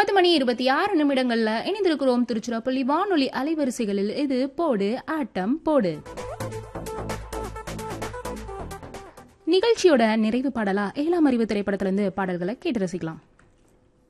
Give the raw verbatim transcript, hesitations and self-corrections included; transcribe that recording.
பத்து மணி இருபத்தி ஆறு நிமிடங்கள்ல இணைந்திருக்கிறோம் திருச்சிராப்பள்ளி வானொலி அலைவரிசைகளில். இது போடு ஆட்டம் போடு நிகழ்ச்சியோட நிறைவு பாடலா ஏழாம் அறிவு திரைப்படத்திலிருந்து பாடல்களை கேட்டு ரசிக்கலாம்.